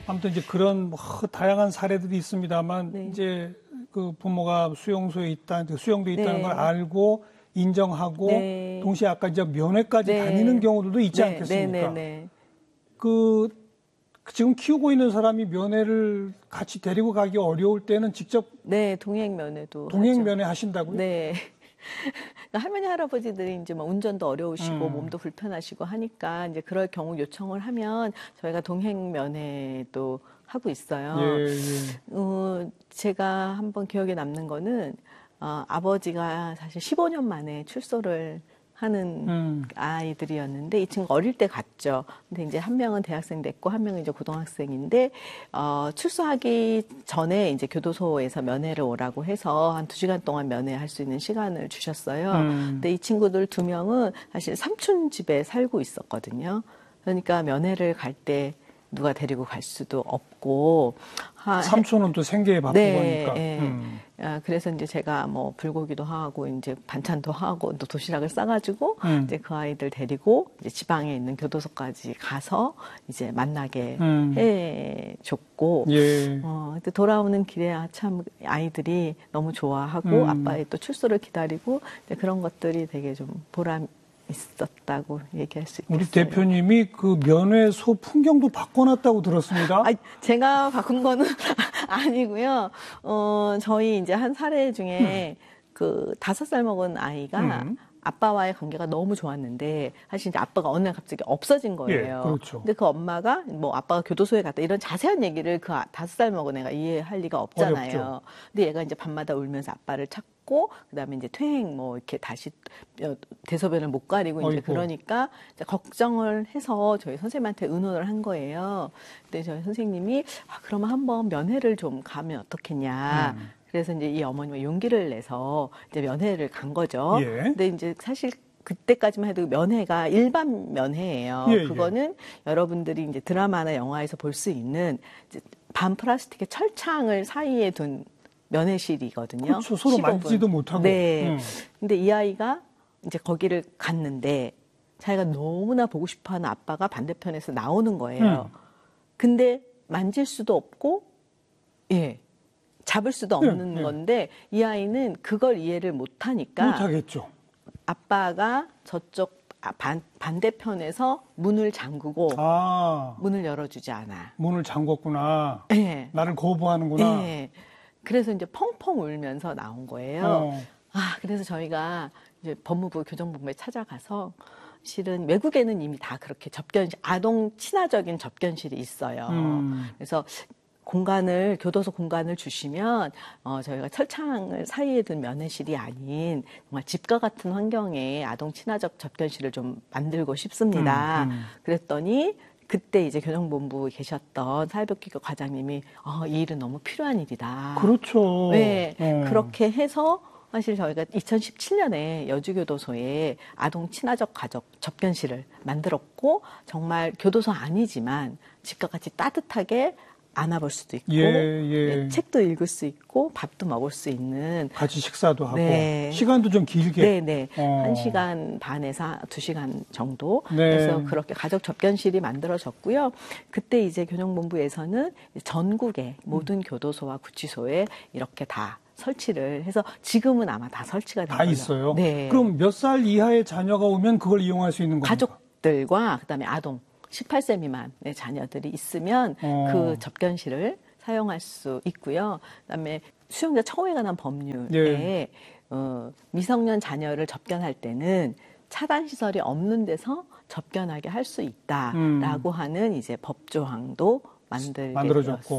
아무튼 이제 그런 다양한 사례들이 있습니다만 네. 이제 그 부모가 수용소에 수용돼 있다는 네. 걸 알고 인정하고 네. 동시에 아까 이제 면회까지 네. 다니는 경우들도 있지 네. 않겠습니까? 네. 지금 키우고 있는 사람이 면회를 같이 데리고 가기 어려울 때는 직접 네, 동행 면회도 동행 면회 하신다고요? 네. 할머니 할아버지들이 이제 막 운전도 어려우시고 몸도 불편하시고 하니까 이제 그럴 경우 요청을 하면 저희가 동행 면회도 하고 있어요. 예. 제가 한번 기억에 남는 거는 아버지가 사실 15년 만에 출소를 하는 아이들이었는데 이 친구 어릴 때 갔죠. 근데 이제 한 명은 대학생 됐고 한 명은 이제 고등학생인데 출소하기 전에 이제 교도소에서 면회를 오라고 해서 한 2시간 동안 면회할 수 있는 시간을 주셨어요. 근데 이 친구들 2명은 사실 삼촌 집에 살고 있었거든요. 그러니까 면회를 갈 때 누가 데리고 갈 수도 없고. 삼촌은 또 생계에 바쁘고 네, 하니까. 네. 그래서 이제 제가 뭐 불고기도 하고 이제 반찬도 하고 또 도시락을 싸가지고 이제 그 아이들 데리고 이제 지방에 있는 교도소까지 가서 이제 만나게 해줬고. 예. 근데 돌아오는 길에 참 아이들이 너무 좋아하고 아빠의 또 출소를 기다리고 그런 것들이 되게 좀 보람 있었다고 얘기할 수 있겠어요. 우리 대표님이 그 면회소 풍경도 바꿔놨다고 들었습니다. 제가 바꾼 거는 아니고요. 저희 이제 한 사례 중에 그 5살 먹은 아이가 아빠와의 관계가 너무 좋았는데 사실 이제 아빠가 어느 날 갑자기 없어진 거예요. 예, 그렇죠. 근데 그 엄마가 뭐 아빠가 교도소에 갔다 이런 자세한 얘기를 그 5살 먹은 애가 이해할 리가 없잖아요. 어렵죠. 근데 얘가 이제 밤마다 울면서 아빠를 찾고 그다음에 이제 퇴행 뭐 이렇게 다시 대소변을 못 가리고 이제 그러니까 이제 걱정을 해서 저희 선생님한테 의논을 한 거예요. 근데 저희 선생님이 그러면 한번 면회를 좀 가면 어떻겠냐. 그래서 이제 이 어머니가 용기를 내서 이제 면회를 간 거죠. 예. 근데 이제 사실 그때까지만 해도 면회가 일반 면회예요. 그거는 여러분들이 이제 드라마나 영화에서 볼 수 있는 이제 반 플라스틱의 철창을 사이에 둔 면회실이거든요. 그렇죠. 서로 15분. 만지도 못하고. 네. 근데 이 아이가 이제 거기를 갔는데 자기가 너무나 보고 싶어 하는 아빠가 반대편에서 나오는 거예요. 근데 만질 수도 없고, 잡을 수도 없는 건데 이 아이는 그걸 이해를 못하니까 못하겠죠. 아빠가 저쪽 반대편에서 문을 잠그고 문을 열어주지 않아. 문을 잠궜구나. 네. 나를 거부하는구나. 네. 그래서 이제 펑펑 울면서 나온 거예요. 그래서 저희가 이제 법무부 교정본부에 찾아가서 실은 외국에는 이미 다 그렇게 아동 친화적인 접견실이 있어요. 그래서 교도소 공간을 주시면, 저희가 철창을 사이에 둔 면회실이 아닌, 정말 집과 같은 환경에 아동 친화적 접견실을 좀 만들고 싶습니다. 그랬더니, 그때 이제 교정본부에 계셨던 사회복지교 과장님이, 이 일은 너무 필요한 일이다. 그렇죠. 네. 그렇게 해서, 사실 저희가 2017년에 여주교도소에 아동 친화적 가족 접견실을 만들었고, 정말 교도소 아니지만, 집과 같이 따뜻하게 안아볼 수도 있고 책도 읽을 수 있고 밥도 먹을 수 있는 같이 식사도 하고 시간도 좀 길게 1시간 반에서 2시간 정도 그래서 그렇게 가족 접견실이 만들어졌고요. 그때 이제 교정본부에서는 전국의 모든 교도소와 구치소에 이렇게 다 설치를 해서 지금은 아마 다 설치가 된 다 거예요. 있어요? 네. 그럼 몇 살 이하의 자녀가 오면 그걸 이용할 수 있는 겁니까? 가족들과 그다음에 아동 18세 미만의 자녀들이 있으면 그 접견실을 사용할 수 있고요. 그다음에 수용자 처우에 관한 법률에 미성년 자녀를 접견할 때는 차단 시설이 없는 데서 접견하게 할 수 있다라고 하는 이제 법조항도 만들어졌고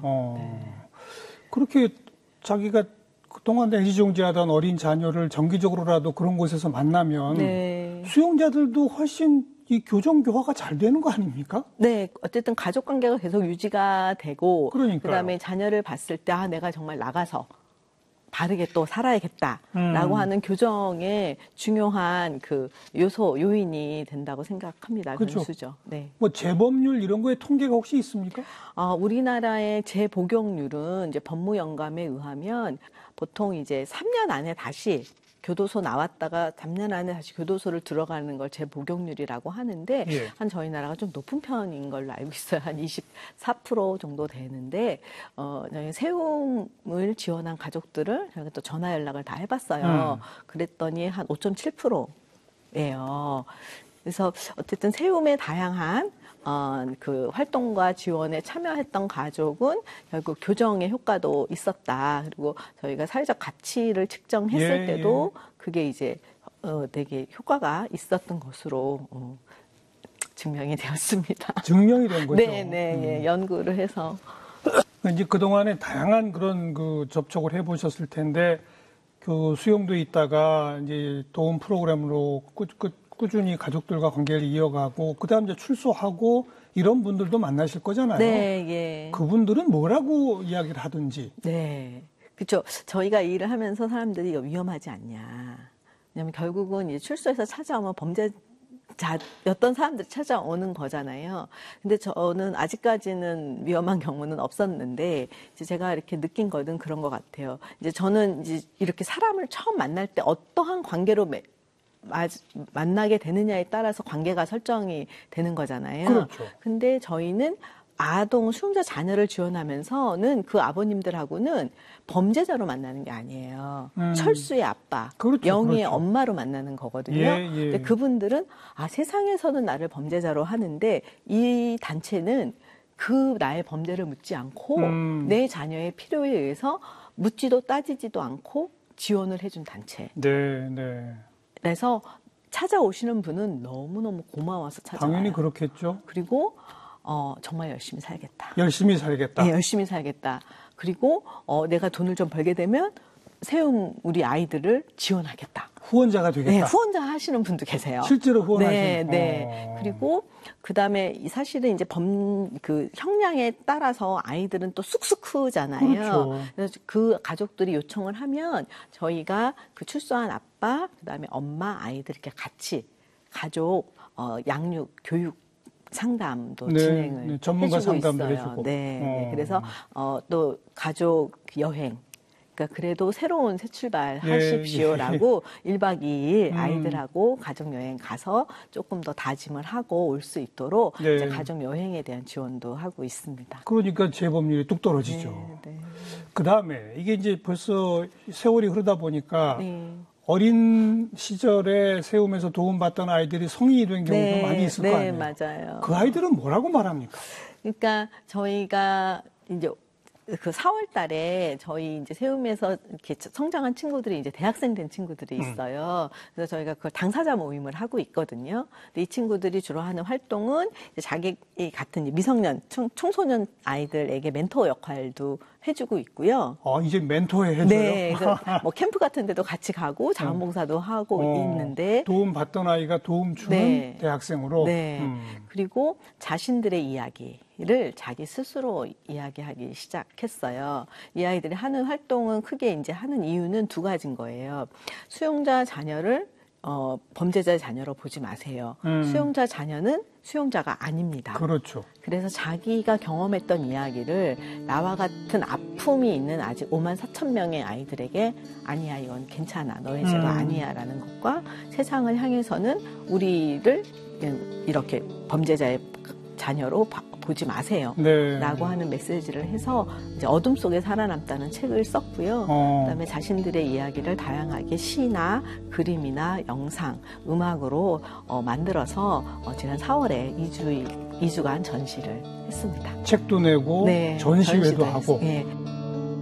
그렇게 자기가 그동안 애지중지하던 어린 자녀를 정기적으로라도 그런 곳에서 만나면 수용자들도 훨씬 이 교정 교화가 잘 되는 거 아닙니까? 네, 어쨌든 가족 관계가 계속 유지가 되고, 그다음에 자녀를 봤을 때 내가 정말 나가서 바르게 또 살아야겠다라고 하는 교정의 중요한 그 요인이 된다고 생각합니다. 그렇죠. 변수죠. 네. 뭐 재범률 이런 거에 통계가 혹시 있습니까? 우리나라의 재복용률은 이제 법무영감에 의하면 보통 이제 3년 안에 다시 교도소 나왔다가 3년 안에 다시 교도소를 들어가는 걸 재복용률이라고 하는데 예. 한 저희 나라가 좀 높은 편인 걸로 알고 있어요. 한 24% 정도 되는데 저희 세움을 지원한 가족들을 저희가 또 전화 연락을 다 해봤어요. 그랬더니 한 5.7%예요. 그래서 어쨌든 세움의 다양한 그 활동과 지원에 참여했던 가족은 결국 교정의 효과도 있었다. 그리고 저희가 사회적 가치를 측정했을 때도 그게 이제 되게 효과가 있었던 것으로 증명이 되었습니다. 증명이 된 거죠. 네, 연구를 해서 이제 그 동안에 다양한 그런 그 접촉을 해보셨을 텐데 그 수용도에 있다가 이제 도움 프로그램으로 꾸준히 가족들과 관계를 이어가고 그다음 이제 출소하고 이런 분들도 만나실 거잖아요. 네, 예. 그분들은 뭐라고 이야기를 하든지. 네, 그렇죠. 저희가 이 일을 하면서 사람들이 이거 위험하지 않냐. 왜냐하면 결국은 이제 출소해서 찾아오면 범죄자였던 사람들이 찾아오는 거잖아요. 근데 저는 아직까지는 위험한 경우는 없었는데 이제 제가 이렇게 느낀 거는 그런 것 같아요. 이제 저는 이제 이렇게 사람을 처음 만날 때 어떠한 관계로 만나게 되느냐에 따라서 관계가 설정이 되는 거잖아요. 그렇죠. 근데 저희는 아동 수용자 자녀를 지원하면서는 그 아버님들하고는 범죄자로 만나는 게 아니에요. 철수의 아빠, 그렇죠, 영희의 그렇죠. 엄마로 만나는 거거든요. 예. 근데 그분들은 세상에서는 나를 범죄자로 하는데 이 단체는 그 나의 범죄를 묻지 않고 내 자녀의 필요에 의해서 묻지도 따지지도 않고 지원을 해준 단체. 네. 그래서 찾아오시는 분은 너무너무 고마워서 찾아와요. 당연히 그렇겠죠. 그리고 정말 열심히 살겠다. 열심히 살겠다. 네, 열심히 살겠다. 그리고 내가 돈을 좀 벌게 되면 세움 우리 아이들을 지원하겠다. 후원자가 되겠다. 네, 후원자 하시는 분도 계세요. 실제로 후원하시는. 네. 그리고 그다음에 사실은 이제 그 형량에 따라서 아이들은 또 쑥쑥 크잖아요. 그렇죠. 그래서 그 가족들이 요청을 하면 저희가 그 출소한 아빠, 그다음에 엄마, 아이들 이렇게 같이 가족 양육 교육 상담도 진행을 전문가 해주고 상담도 있어요. 해주고. 네. 그래서 또 가족 여행. 그러니까 그래도 새로운 새 출발 하십시오라고 1박 2일 아이들하고 가족여행 가서 조금 더 다짐을 하고 올 수 있도록 이제 가족여행에 대한 지원도 하고 있습니다. 그러니까 재범률이 뚝 떨어지죠. 네. 그다음에 이게 이제 벌써 세월이 흐르다 보니까 어린 시절에 세움에서 도움받던 아이들이 성인이 된 경우도 많이 있을 거 아니에요. 네, 맞아요. 그 아이들은 뭐라고 말합니까? 그러니까 저희가 이제 그 4월 달에 저희 이제 세움에서 이렇게 성장한 친구들이 이제 대학생 된 친구들이 있어요. 그래서 저희가 그걸 당사자 모임을 하고 있거든요. 근데 이 친구들이 주로 하는 활동은 이제 자기 같은 미성년, 청소년 아이들에게 멘토 역할도 해주고 있고요. 이제 멘토에 해줘요? 네. 그래서 뭐 캠프 같은 데도 같이 가고 자원봉사도 하고 있는데. 도움 받던 아이가 도움 주는 대학생으로? 네. 그리고 자신들의 이야기를 자기 스스로 이야기하기 시작했어요. 이 아이들이 하는 활동은 크게 이제 하는 이유는 두 가지인 거예요. 수용자 자녀를 범죄자의 자녀로 보지 마세요. 수용자 자녀는 수용자가 아닙니다. 그렇죠. 그래서 자기가 경험했던 이야기를 나와 같은 아픔이 있는 아직 54,000명의 아이들에게 아니야, 이건 괜찮아, 너의 죄가 아니야 라는 것과 세상을 향해서는 우리를 이렇게 범죄자의 자녀로 보지 마세요. 라고 하는 메시지를 해서 이제 어둠 속에 살아남다는 책을 썼고요. 그다음에 자신들의 이야기를 다양하게 시나 그림이나 영상, 음악으로 만들어서 지난 4월에 2주간 전시를 했습니다. 책도 내고 전시회도 하고. 네.